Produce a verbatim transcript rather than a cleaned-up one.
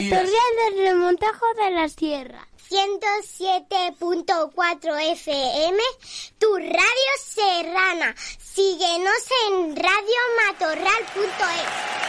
Matorral del Remontejo de la Sierra. ciento siete punto cuatro F M, tu radio serrana. Síguenos en radio matorral punto es.